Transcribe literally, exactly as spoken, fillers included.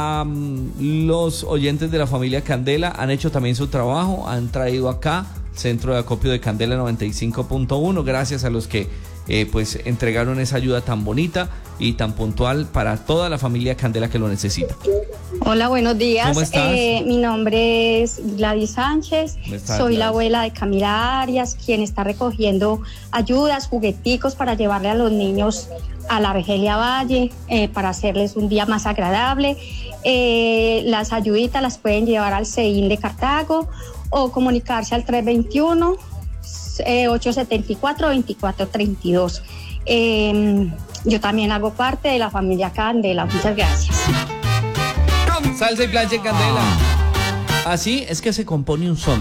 Um, los oyentes de la familia Candela han hecho también su trabajo, han traído acá Centro de Acopio de Candela noventa y cinco punto uno, gracias a los que eh, pues entregaron esa ayuda tan bonita y tan puntual para toda la familia Candela que lo necesita. Hola, buenos días. ¿Cómo estás? Eh, mi nombre es Gladys Sánchez, estás, soy Gladys? la abuela de Camila Arias, quien está recogiendo ayudas, jugueticos para llevarle a los niños a la Argelia Valle, eh, para hacerles un día más agradable. Eh, las ayuditas las pueden llevar al C E I N de Cartago o comunicarse al tres veintiuno, ocho setenta y cuatro, veinticuatro treinta y dos. Eh, yo también hago parte de la familia Candela. Muchas gracias. Salsa y plancha en Candela. Así es que se compone un son.